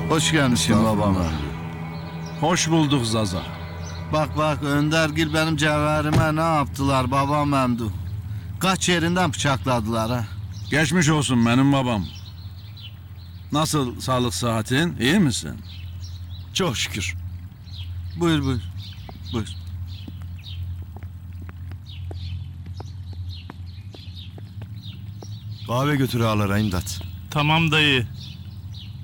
Hoş gelmişsin babama. Hoş bulduk Zaza. Bak Öndergil benim cevherime ne yaptılar babam Memduh. Kaç yerinden bıçakladılar ha. Geçmiş olsun benim babam. Nasıl sağlık sıhhatin? İyi misin? Çok şükür. Buyur. Kahve götür ağalara imdat. Tamam dayı.